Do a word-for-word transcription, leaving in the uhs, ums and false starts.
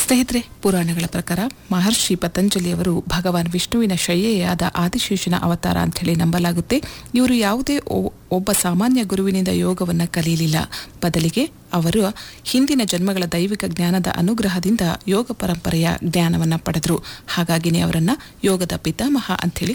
ಸ್ನೇಹಿತರೆ, ಪುರಾಣಗಳ ಪ್ರಕಾರ ಮಹರ್ಷಿ ಪತಂಜಲಿಯವರು ಭಗವಾನ್ ವಿಷ್ಣುವಿನ ಶಯ್ಯೆಯಾದ ಆದಿಶೇಷನ ಅವತಾರ ಅಂಥೇಳಿ ನಂಬಲಾಗುತ್ತೆ. ಇವರು ಯಾವುದೇ ಒಬ್ಬ ಸಾಮಾನ್ಯ ಗುರುವಿನಿಂದ ಯೋಗವನ್ನು ಕಲಿಯಲಿಲ್ಲ. ಬದಲಿಗೆ ಅವರು ಹಿಂದಿನ ಜನ್ಮಗಳ ದೈವಿಕ ಜ್ಞಾನದ ಅನುಗ್ರಹದಿಂದ ಯೋಗ ಪರಂಪರೆಯ ಜ್ಞಾನವನ್ನು ಪಡೆದರು. ಹಾಗಾಗಿನೇ ಅವರನ್ನು ಯೋಗದ ಪಿತಾಮಹ ಅಂಥೇಳಿ